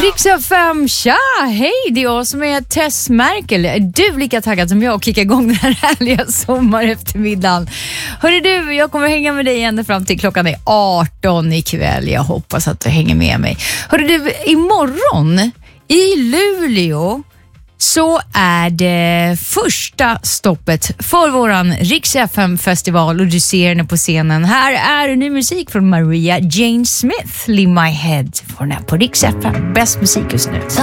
Rix FM, tja! Hej, det är jag som är Tess Merkel. Är du lika taggad som jag att kicka igång den här härliga sommareftermiddagen? Hörru du, jag kommer hänga med dig ända fram till klockan är 18 ikväll. Jag hoppas att du hänger med mig. Hörru du, imorgon i Luleå så är det första stoppet för våran Rix FM-festival och du ser henne på scenen. Här är ny musik från Maria Jane Smith, Leave My Head, för den här på Rix FM. Bäst musik just nu.